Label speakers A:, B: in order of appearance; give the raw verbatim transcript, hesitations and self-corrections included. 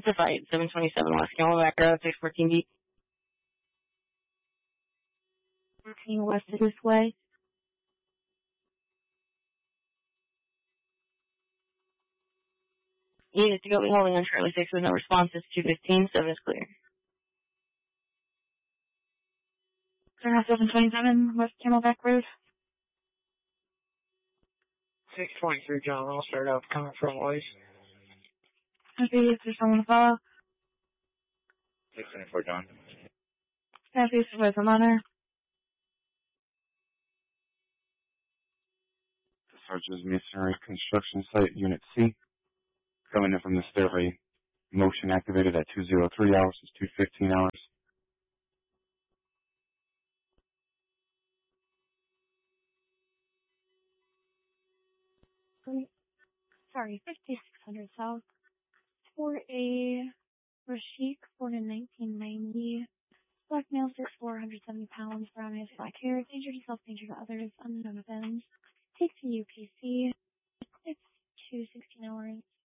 A: It's a fight. seven twenty-seven West Camelback Road, six fourteen deep.
B: fourteen West this way.
A: Unit to go be holding on Charlie six with no response. It's two fifteen. seven is clear.
B: seven twenty-seven West Camelback Road.
C: six twenty-three John Roll, start up, coming from Waste.
B: Happy, is there someone to follow?
D: six twenty-four John.
B: Happy, with a runner.
E: Discharges Masonry Construction Site, Unit C. Coming in from the stairway. Motion activated at two oh three hours. It's two fifteen hours.
B: Sorry, fifty-six hundred South. For a Rashik, born in nineteen ninety. Black male, six foot four, one hundred seventy pounds, brown eyes, black hair, danger to self, danger to others, unknown events. Takes a U P C. It's two sixteen hours.